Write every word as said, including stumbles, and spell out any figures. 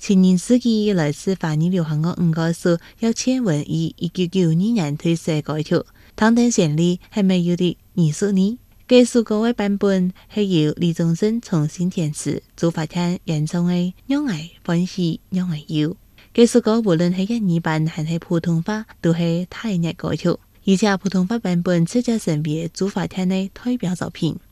前年世紀來自華語流行樂五個數，由千文於一九九二年推出改曲，當天旋律係咪有啲藝術呢？這首歌嘅版本係由李宗盛重新填詞，朱發天演唱嘅，讓愛歡喜讓愛憂。這首歌無論係粵語版還是普通話，都係大熱歌曲，而且普通話版本直接成為朱發天嘅代表作品。